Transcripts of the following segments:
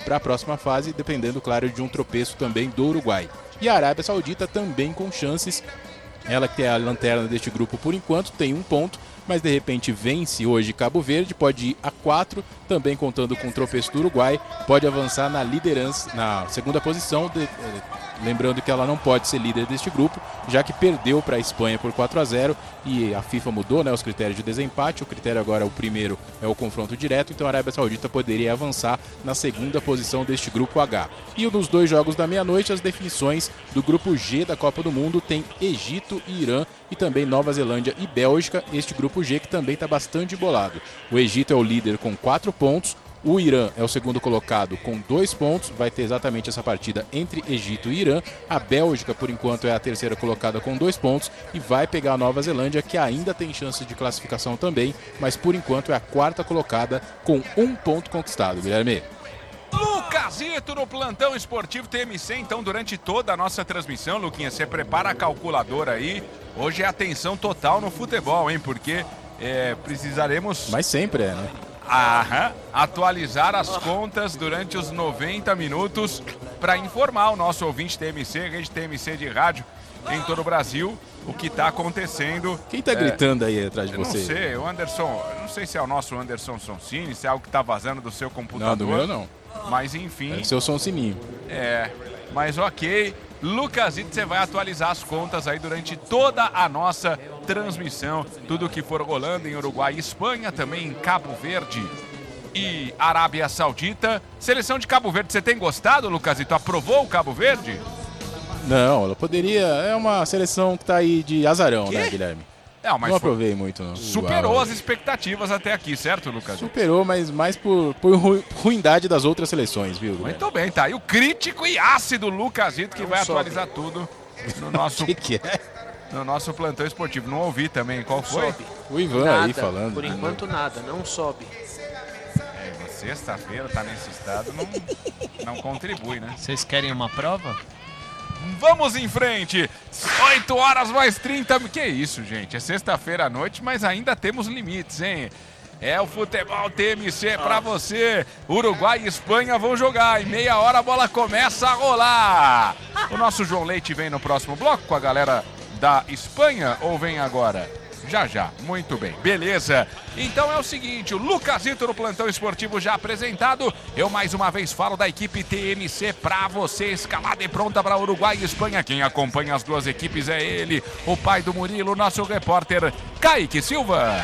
para a próxima fase, dependendo, claro, de um tropeço também do Uruguai. E a Arábia Saudita também com chances, ela que é a lanterna deste grupo por enquanto, tem 1 ponto, mas de repente vence hoje Cabo Verde, pode ir a 4, também contando com o tropeço do Uruguai, pode avançar na liderança, na segunda posição, lembrando que ela não pode ser líder deste grupo, já que perdeu para a Espanha por 4-0 e a FIFA mudou, né, os critérios de desempate, o critério agora, o primeiro é o confronto direto, então a Arábia Saudita poderia avançar na segunda posição deste grupo H. E nos 2 jogos da meia-noite, as definições do grupo G da Copa do Mundo tem Egito e Irã e também Nova Zelândia e Bélgica, este grupo G que também está bastante embolado. O Egito é o líder com 4 pontos, o Irã é o segundo colocado com 2 pontos, vai ter exatamente essa partida entre Egito e Irã. A Bélgica, por enquanto, é a terceira colocada com 2 pontos e vai pegar a Nova Zelândia, que ainda tem chance de classificação também, mas por enquanto é a quarta colocada com 1 ponto conquistado. Guilherme. Lucasito no Plantão Esportivo TMC, então durante toda a nossa transmissão, Luquinha, você prepara a calculadora aí. Hoje é atenção total no futebol, hein? Porque precisaremos... Mas sempre é, né? Atualizar as contas durante os 90 minutos para informar o nosso ouvinte TMC, rede TMC de rádio em todo o Brasil, o que está acontecendo. Quem está gritando aí atrás de você? Não sei, o Anderson, não sei se é o nosso Anderson Sonsini, se é algo que está vazando do seu computador. Não, do meu não. Mas enfim. É o seu Sonsininho. Mas ok. Lucasito, você vai atualizar as contas aí durante toda a nossa transmissão. Tudo que for rolando em Uruguai e Espanha, também em Cabo Verde e Arábia Saudita. Seleção de Cabo Verde, você tem gostado, Lucasito? Aprovou o Cabo Verde? Não, ela poderia... É uma seleção que tá aí de azarão, né, Guilherme? Mas não aprovei muito, não. Superou as expectativas até aqui, certo, Lucas? Superou, mas mais por ruindade das outras seleções, viu, Guilherme? Muito bem, tá aí o crítico e ácido Lucasito, que vai atualizar tudo no nosso... que é? No nosso Plantão Esportivo. Não ouvi também, qual foi? Sobe. O Ivan nada, aí falando. Por enquanto nada, não sobe. Sexta-feira tá nesse estado, não contribui, né? Vocês querem uma prova? Vamos em frente, 8 horas mais 30, que isso, gente, é sexta-feira à noite, mas ainda temos limites, hein? É o futebol TMC pra você, Uruguai e Espanha vão jogar, em meia hora a bola começa a rolar. O nosso João Leite vem no próximo bloco com a galera da Espanha ou vem agora? Já, muito bem, beleza. Então é o seguinte, o Lucasito no Plantão Esportivo já apresentado. Eu mais uma vez falo da equipe TMC pra você, escalada e pronta para Uruguai e Espanha. Quem acompanha as duas equipes é ele, o pai do Murilo, nosso repórter Kaique Silva.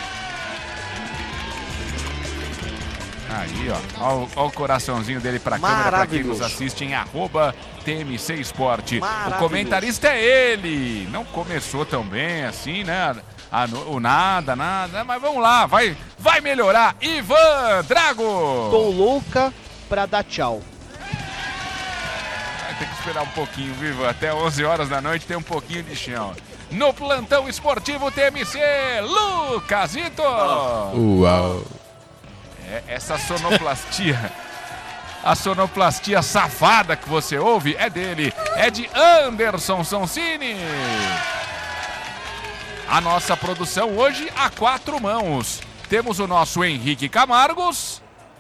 Aí, ó o coraçãozinho dele pra câmera, pra quem nos assiste em @TMC Esporte. O comentarista é ele. Não começou tão bem assim, né? Nada, mas vamos lá, vai melhorar. Ivan Drago. Tô louca pra dar tchau. Vai ter que esperar um pouquinho, viu? Até 11 horas da noite tem um pouquinho de chão. No Plantão Esportivo TMC, Lucasito. Uau. Essa sonoplastia, a sonoplastia safada que você ouve é dele, é de Anderson Sonsini. A nossa produção hoje a 4 mãos. Temos o nosso Henrique Camargos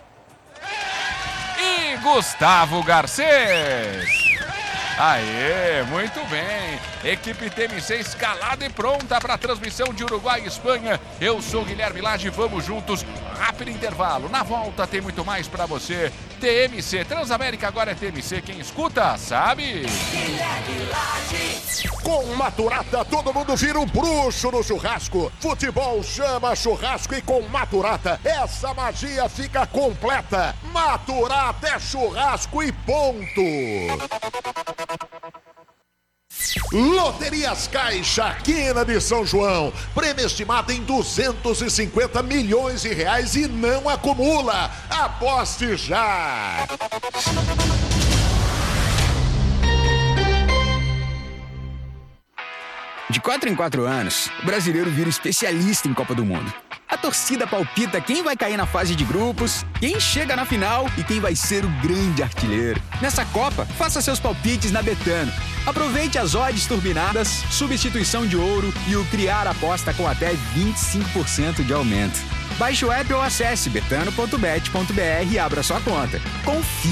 e Gustavo Garcês. Aê, muito bem. Equipe TMC escalada e pronta para a transmissão de Uruguai e Espanha. Eu sou Guilherme Lage, vamos juntos. Rápido intervalo. Na volta tem muito mais para você. TMC, Transamérica agora é TMC. Quem escuta, sabe. Com Maturata, todo mundo vira um bruxo no churrasco. Futebol chama churrasco e com Maturata, essa magia fica completa. Maturata é churrasco e ponto. Loterias Caixa, Quina de São João. Prêmio estimado em 250 milhões de reais e não acumula. Aposte já! De 4 em 4 anos, o brasileiro vira especialista em Copa do Mundo. A torcida palpita quem vai cair na fase de grupos, quem chega na final e quem vai ser o grande artilheiro. Nessa Copa, faça seus palpites na Betano. Aproveite as odds turbinadas, substituição de ouro e o criar aposta com até 25% de aumento. Baixe o app ou acesse betano.bet.br e abra sua conta. Confie.